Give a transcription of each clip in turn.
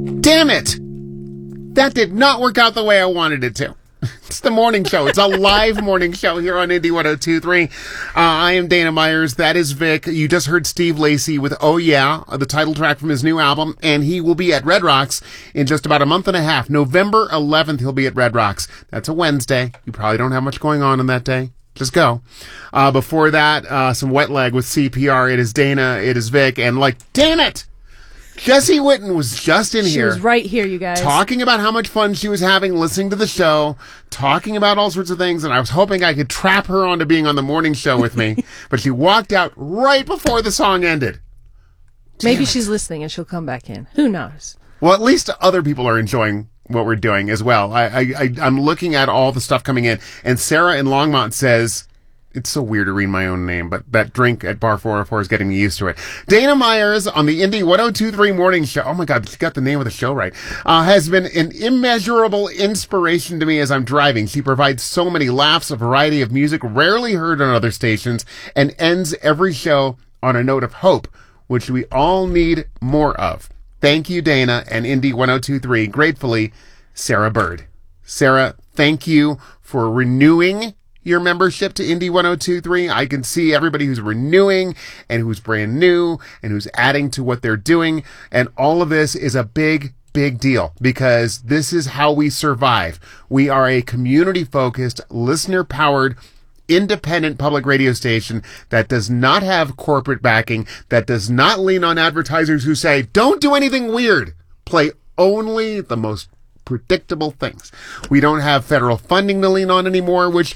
Damn it! That did not work out the way I wanted it to. It's the morning show. It's a live morning show here on Indie 102.3. I am Dana Myers. That is Vic. You just heard Steve Lacy with Oh Yeah, the title track from his new album, and he will be at Red Rocks in just about a month and a half. November 11th, he'll be at Red Rocks. That's a Wednesday. You probably don't have much going on that day. Just go. Before that, some Wet Leg with CPR. It is Dana. It is Vic. And damn it! Jessie Witten was just in here. She was right here, you guys. Talking about how much fun she was having listening to the show, talking about all sorts of things, and I was hoping I could trap her onto being on the morning show with me, but she walked out right before the song ended. Maybe she's listening and she'll come back in. Who knows? Well, at least other people are enjoying what we're doing as well. I'm looking at all the stuff coming in, and Sarah in Longmont says... It's so weird to read my own name, but that drink at Bar 404 is getting me used to it. Dana Myers on the Indie 102.3 morning show. Oh my God, she got the name of the show right. Has been an immeasurable inspiration to me as I'm driving. She provides so many laughs, a variety of music rarely heard on other stations, and ends every show on a note of hope, which we all need more of. Thank you, Dana and Indie 102.3. Gratefully, Sarah Bird. Sarah, thank you for renewing your membership to Indie 102.3. I can see everybody who's renewing and who's brand new and who's adding to what they're doing. And all of this is a big, big deal because this is how we survive. We are a community-focused, listener-powered, independent public radio station that does not have corporate backing, that does not lean on advertisers who say, don't do anything weird. Play only the most predictable things. We don't have federal funding to lean on anymore, which,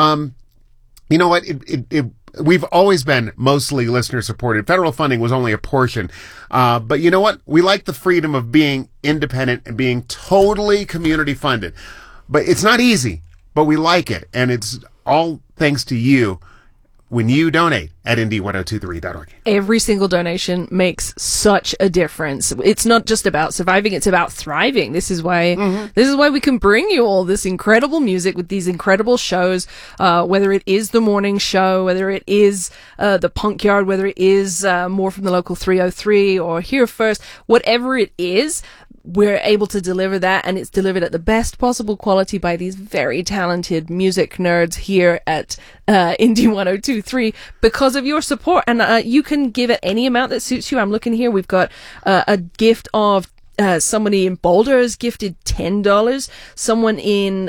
you know what? We've always been mostly listener supported. Federal funding was only a portion. But you know what? We like the freedom of being independent and being totally community funded. But it's not easy, but we like it. And it's all thanks to you when you donate at indie1023.org. Every single donation makes such a difference. It's not just about surviving, it's about thriving. This is why we can bring you all this incredible music with these incredible shows, whether it is the morning show, whether it is the Punk Yard, whether it is more from the local 303 or Here First, whatever it is. We're able to deliver that, and it's delivered at the best possible quality by these very talented music nerds here at Indie 102.3 because of your support. And you can give it any amount that suits you. I'm looking here. We've got a gift of somebody in Boulder has gifted $10. Someone in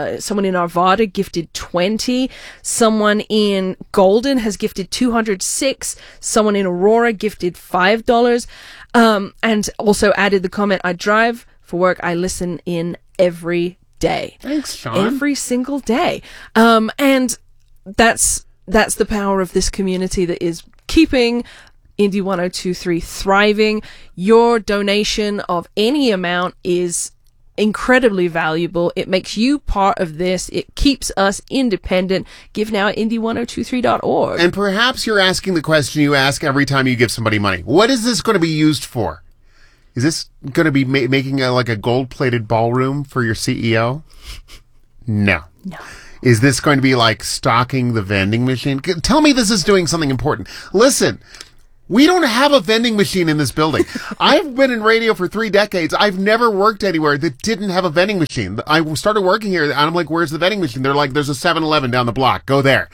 Arvada gifted $20. Someone in Golden has gifted $206. Someone in Aurora gifted $5. And also added the comment, I drive for work. I listen in every day. Thanks, Sean. Every single day. And that's the power of this community that is keeping Indie 102.3 thriving. Your donation of any amount is incredibly valuable. It makes you part of this. It keeps us independent. Give now at indie1023.org. And perhaps you're asking the question you ask every time you give somebody money. What is this going to be used for? Is this going to be making a gold-plated ballroom for your CEO? No. Is this going to be stocking the vending machine? Tell me this is doing something important. Listen, we don't have a vending machine in this building. I've been in radio for 3 decades. I've never worked anywhere that didn't have a vending machine. I started working here, and I'm like, where's the vending machine? They're like, there's a 7-Eleven down the block. Go there.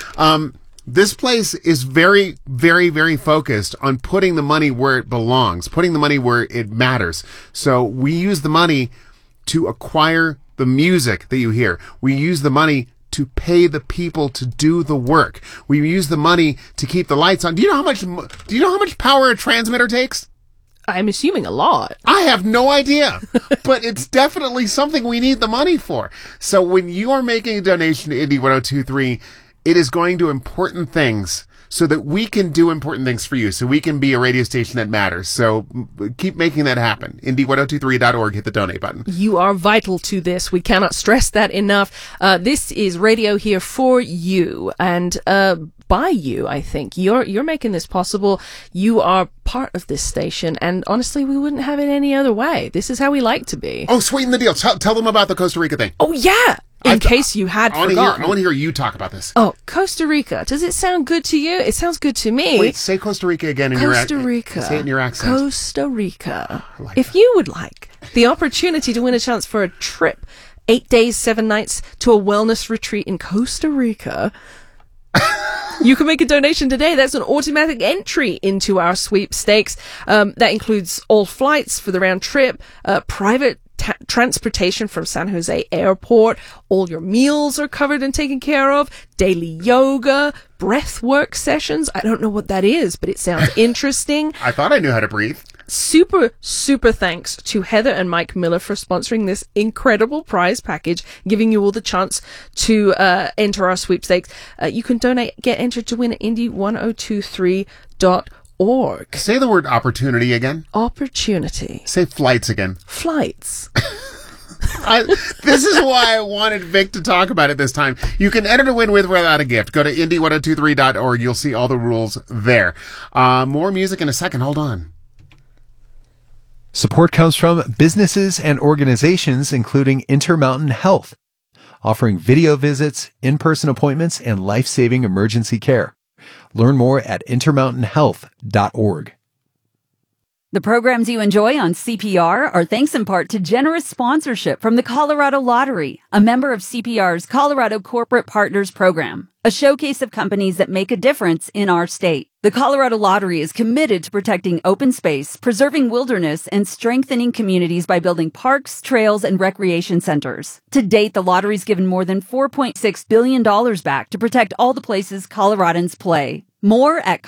This place is very, very, very focused on putting the money where it belongs, putting the money where it matters. So we use the money to acquire the music that you hear. We use the money to pay the people to do the work. We use the money to keep the lights on. Do you know how much power a transmitter takes? I'm assuming a lot. I have no idea, but it's definitely something we need the money for. So when you are making a donation to Indie 102.3, it is going to important things so that we can do important things for you, so we can be a radio station that matters. So keep making that happen. Indie1023.org, hit the donate button. You are vital to this. We cannot stress that enough. This is radio here for you and by you, I think. You're making this possible. You are part of this station, and honestly, we wouldn't have it any other way. This is how we like to be. Oh, sweeten the deal. Tell them about the Costa Rica thing. Oh, yeah. in case you had forgotten. I want to hear you talk about this. Oh, Costa Rica. Does it sound good to you? It sounds good to me. Wait, say Costa Rica again in your accent. Costa Rica. Say it in your accent. Costa Rica. If you would like the opportunity to win a chance for a trip, 8 days, 7 nights to a wellness retreat in Costa Rica, you can make a donation today. That's an automatic entry into our sweepstakes. That includes all flights for the round trip, private transportation from San Jose Airport. All your meals are covered and taken care of. Daily yoga, breath work sessions. I don't know what that is, but it sounds interesting. I thought I knew how to breathe. Super thanks to Heather and Mike Miller for sponsoring this incredible prize package, giving you all the chance to enter our sweepstakes. You can get entered to win at indie1023.org. Say the word opportunity again. Opportunity. Say flights again. Flights. This is why I wanted Vic to talk about it this time. You can enter to win with or without a gift. Go to indie1023.org. You'll see all the rules there. More music in a second. Hold on. Support comes from businesses and organizations, including Intermountain Health, offering video visits, in-person appointments, and life-saving emergency care. Learn more at intermountainhealth.org. The programs you enjoy on CPR are thanks in part to generous sponsorship from the Colorado Lottery, a member of CPR's Colorado Corporate Partners Program, a showcase of companies that make a difference in our state. The Colorado Lottery is committed to protecting open space, preserving wilderness, and strengthening communities by building parks, trails, and recreation centers. To date, the lottery's given more than $4.6 billion back to protect all the places Coloradans play. More at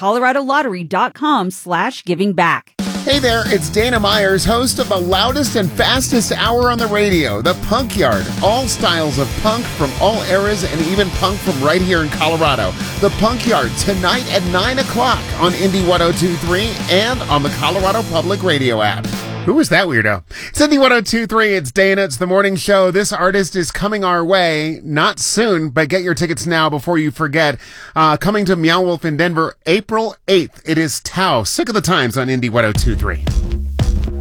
coloradolottery.com/givingback. Hey there, it's Dana Myers, host of the loudest and fastest hour on the radio, The Punk Yard. All styles of punk from all eras and even punk from right here in Colorado. The Punk Yard, tonight at 9 o'clock on Indie 1023 and on the Colorado Public Radio app. Who is that weirdo? It's Indie 1023. It's Dana. It's the morning show. This artist is coming our way. Not soon, but get your tickets now before you forget. Coming to Meow Wolf in Denver, April 8th. It is Tao. Sick of the Times on Indie 1023.